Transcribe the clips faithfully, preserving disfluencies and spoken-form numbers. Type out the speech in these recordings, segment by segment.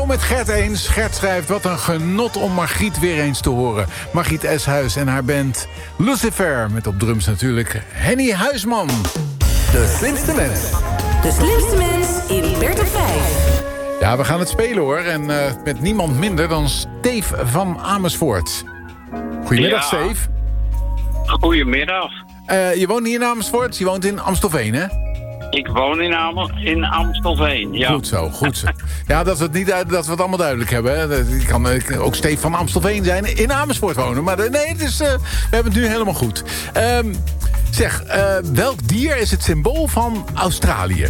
Zo met Gert eens. Gert schrijft, wat een genot om Margriet weer eens te horen. Margriet Eshuis en haar band Lucifer. Met op drums natuurlijk Henny Huisman. De slimste mens. De slimste mens in Bert op vijf. Ja, we gaan het spelen hoor. En uh, met niemand minder dan Steve van Amersfoort. Goedemiddag, Ja. Steve. Goedemiddag. Uh, je woont niet in Amersfoort, je woont in Amstelveen, hè? Ik woon in, Am in Amstelveen, ja. Goed zo, goed zo. Ja, dat we het, niet, uit- dat we het allemaal duidelijk hebben. Hè. Dat- Ik kan uh, ook Steve van Amstelveen zijn, in Amersfoort wonen. Maar uh, nee, het is, uh, we hebben het nu helemaal goed. Um, zeg, uh, welk dier is het symbool van Australië?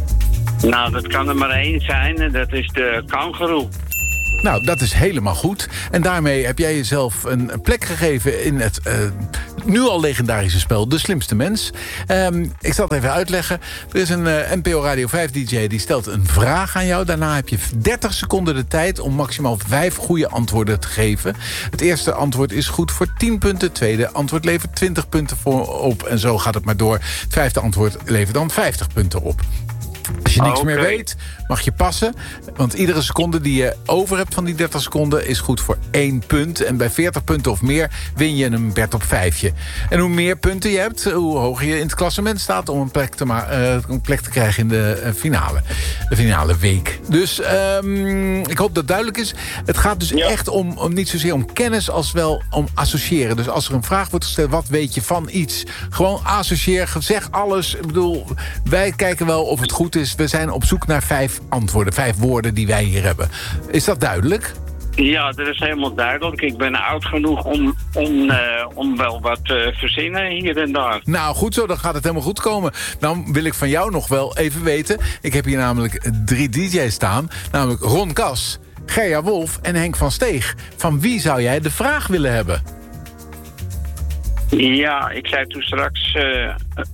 Nou, dat kan er maar één zijn en dat is de kangoeroe. Nou, dat is helemaal goed. En daarmee heb jij jezelf een plek gegeven in het uh, nu al legendarische spel De Slimste Mens. Um, ik zal het even uitleggen. Er is een uh, N P O Radio vijf D J die stelt een vraag aan jou. Daarna heb je dertig seconden de tijd om maximaal vijf goede antwoorden te geven. Het eerste antwoord is goed voor tien punten. Het tweede antwoord levert twintig punten voor op. En zo gaat het maar door. Het vijfde antwoord levert dan vijftig punten op. Als je niks Oké. meer weet, mag je passen. Want iedere seconde die je over hebt van die dertig seconden is goed voor één punt. En bij veertig punten of meer win je een Bert op vijfje. En hoe meer punten je hebt, hoe hoger je in het klassement staat om een plek te, ma- uh, een plek te krijgen in de uh, finale. De finale week. Dus um, ik hoop dat het duidelijk is. Het gaat dus Ja. echt om, om niet zozeer om kennis als wel om associëren. Dus als er een vraag wordt gesteld, wat weet je van iets? Gewoon associeer, zeg alles. Ik bedoel, wij kijken wel of het goed is. We zijn op zoek naar vijf antwoorden, vijf woorden die wij hier hebben. Is dat duidelijk? Ja, dat is helemaal duidelijk. Ik ben oud genoeg om, om, uh, om wel wat te uh, verzinnen hier en daar. Nou, goed zo, dan gaat het helemaal goed komen. Dan wil ik van jou nog wel even weten. Ik heb hier namelijk drie D J's staan. Namelijk Ron Kas, Gerja Wolf en Henk van Steeg. Van wie zou jij de vraag willen hebben? Ja, ik zei toen straks... Uh,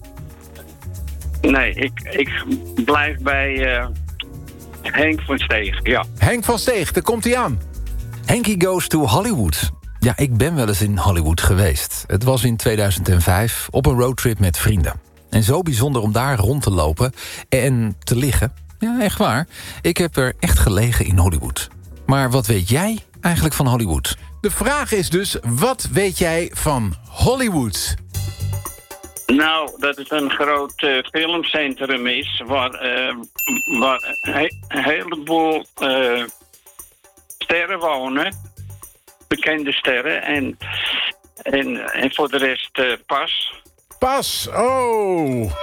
nee, ik, ik blijf bij uh, Henk van Steeg, ja. Henk van Steeg, daar komt hij aan. Henkie goes to Hollywood. Ja, ik ben wel eens in Hollywood geweest. Het was in tweeduizend vijf op een roadtrip met vrienden. En zo bijzonder om daar rond te lopen en te liggen. Ja, echt waar. Ik heb er echt gelegen in Hollywood. Maar wat weet jij eigenlijk van Hollywood? De vraag is dus, wat weet jij van Hollywood? Nou, dat het een groot uh, filmcentrum is... waar, uh, waar he- een heleboel uh, sterren wonen. Bekende sterren. En, en, en voor de rest uh, pas. Pas, oh...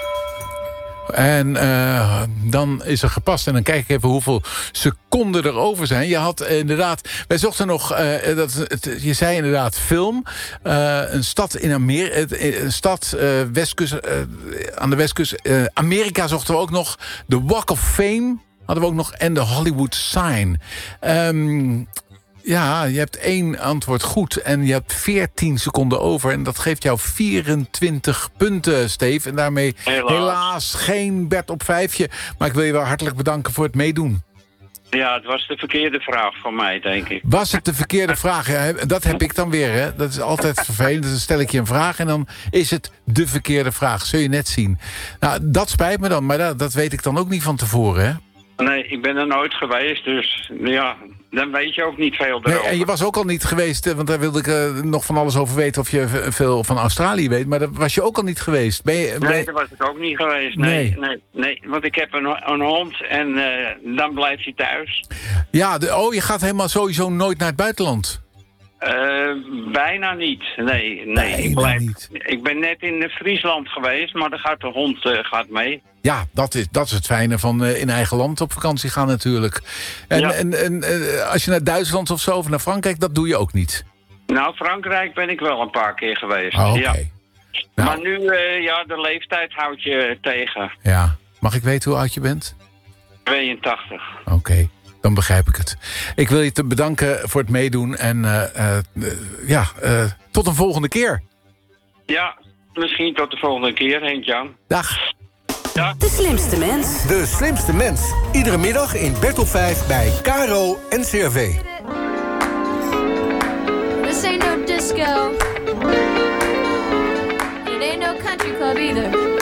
En uh, dan is er gepast. En dan kijk ik even hoeveel seconden er over zijn. Je had uh, inderdaad... Wij zochten nog... Uh, dat, het, je zei inderdaad film. Uh, een stad in Amerika... Een stad uh, westkust, uh, aan de westkust. Uh, Amerika zochten we ook nog. De Walk of Fame hadden we ook nog. En de Hollywood Sign. Um, Ja, je hebt één antwoord goed en je hebt veertien seconden over. En dat geeft jou vierentwintig punten, Steve. En daarmee helaas, Helaas. geen Bert op vijfje. Maar ik wil je wel hartelijk bedanken voor het meedoen. Ja, het was de verkeerde vraag van mij, denk ik. Was het de verkeerde vraag? Ja, dat heb ik dan weer, hè. Dat is altijd vervelend. Dan stel ik je een vraag en dan is het de verkeerde vraag. Zul je net zien. Nou, dat spijt me dan, maar dat, dat weet ik dan ook niet van tevoren, hè. Nee, ik ben er nooit geweest, dus ja, dan weet je ook niet veel Nee, erover. en je was ook al niet geweest, eh, want daar wilde ik uh, nog van alles over weten... of je v- veel van Australië weet, maar daar was je ook al niet geweest. Ben je, ben Nee, je- daar was ik ook niet geweest. Nee, Nee. nee, nee, want ik heb een, een hond en uh, dan blijft hij thuis. Ja, de, oh, je gaat helemaal sowieso nooit naar het buitenland. Uh, bijna niet, nee, nee. Bijna ik, blijf, niet. ik ben net in Friesland geweest, maar daar gaat de hond uh, gaat mee. Ja, dat is, dat is het fijne van uh, in eigen land op vakantie gaan natuurlijk. En, Ja. en, en uh, als je naar Duitsland of zo of naar Frankrijk, dat doe je ook niet. Nou, Frankrijk ben ik wel een paar keer geweest, Oh, oké. ja. Nou. Maar nu, uh, ja, de leeftijd houdt je tegen. Ja. Mag ik weten hoe oud je bent? tweeëntachtig. Oké. Okay. Dan begrijp ik het. Ik wil je te bedanken voor het meedoen. En uh, uh, uh, ja, uh, tot een volgende keer. Ja, misschien tot de volgende keer, Henk-Jan. Dag. Ja. De slimste mens. De slimste mens. Iedere middag in Bert op vijf bij K R O en C R V. This ain't no disco. It ain't no country club either.